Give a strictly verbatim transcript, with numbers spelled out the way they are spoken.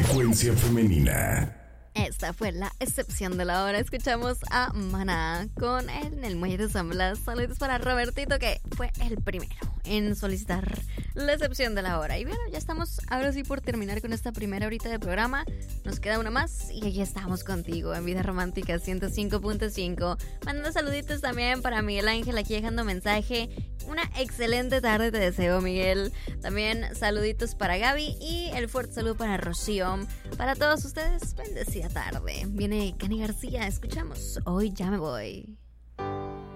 Frecuencia femenina. Esta fue la excepción de la hora. Escuchamos a Maná con él en el Muelle de San Blas. Saludos para Robertito, que fue el primero en solicitar la excepción de la hora. Y bueno, ya estamos ahora sí por terminar con esta primera horita de programa. Nos queda una más y aquí estamos contigo en Vida Romántica ciento cinco punto cinco. Mandando saluditos también para Miguel Ángel aquí dejando mensaje. Una excelente tarde te deseo, Miguel. También saluditos para Gaby y el fuerte saludo para Rocío. Para todos ustedes, bendecida tarde. Viene Cani García, escuchamos Hoy Ya Me Voy.